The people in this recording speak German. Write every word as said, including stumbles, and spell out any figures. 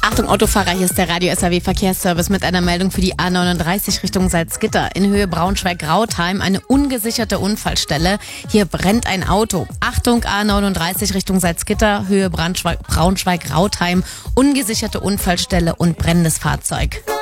Achtung Autofahrer, hier ist der Radio S R W Verkehrsservice mit einer Meldung für die A neununddreißig Richtung Salzgitter. In Höhe Braunschweig-Rautheim eine ungesicherte Unfallstelle. Hier brennt ein Auto. Achtung A neununddreißig Richtung Salzgitter, Höhe Braunschweig- Braunschweig-Rautheim, ungesicherte Unfallstelle und brennendes Fahrzeug.